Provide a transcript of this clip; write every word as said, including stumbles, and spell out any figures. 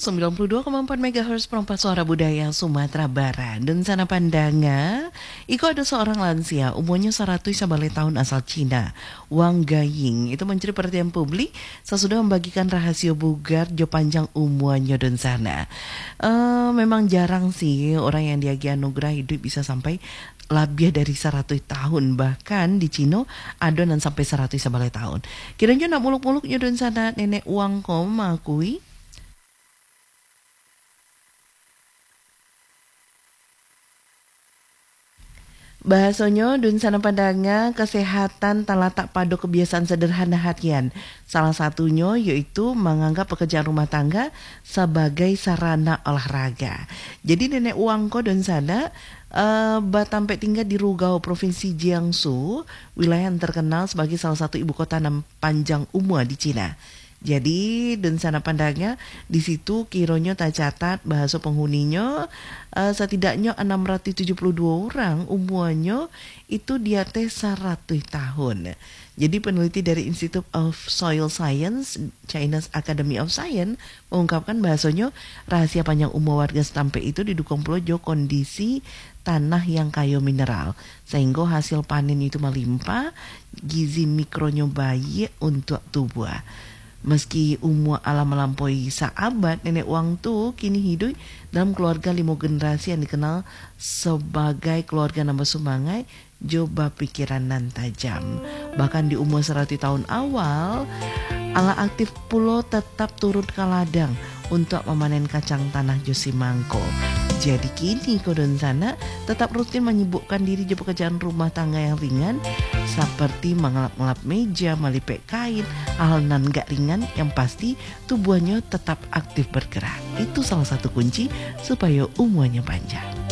sembilan puluh dua koma empat megahertz perempat suara budaya Sumatera Barat. Dan sana pandanga, iko ada seorang lansia, umurnya seratus sabale tahun asal Cina, Wang Gaying. Itu mencuri perhatian publik sesudah membagikan rahasia bugar jo panjang umurnya dan sana. Uh, memang jarang sih orang yang diagi anugerah hidup bisa sampai lebih dari seratus tahun. Bahkan di Cino adonan sampai seratus sabale tahun. Kiranya nak muluk-muluknya dan sana nenek Wang ko mengakui bahasanya dun sana pandanga kesehatan talatak pada kebiasaan sederhana harian. Salah satunya yaitu menganggap pekerjaan rumah tangga sebagai sarana olahraga. Jadi nenek Wangko dun sana uh, batampe tinggal di Rugao Provinsi Jiangsu, wilayah yang terkenal sebagai salah satu ibu kota enam panjang umur di Cina. Jadi dan sana pandangnya di situ kironya tercatat bahasa penghuninya uh, setidaknya enam ratus tujuh puluh dua orang umurnya itu di atas seratus tahun. Jadi peneliti dari Institute of Soil Science, China's Academy of Science mengungkapkan bahasanya rahasia panjang umur warga setempat itu didukung pula jo kondisi tanah yang kaya mineral sehingga hasil panen itu melimpah, gizi mikronya baik untuk tubuh. Meski umur alam melampaui sahabat, nenek Wang tu kini hidup dalam keluarga lima generasi yang dikenal sebagai keluarga nambah sumangai coba pikiran nan tajam. Bahkan di umur seratus tahun awal, ala aktif pulo tetap turut ke ladang untuk memanen kacang tanah Josi Mangko. Jadi kini kodon sana tetap rutin menyibukkan diri di pekerjaan rumah tangga yang ringan seperti mengelap-ngelap meja, melipek kain, hal nan gak ringan yang pasti tubuhnya tetap aktif bergerak. Itu salah satu kunci supaya umurnya panjang.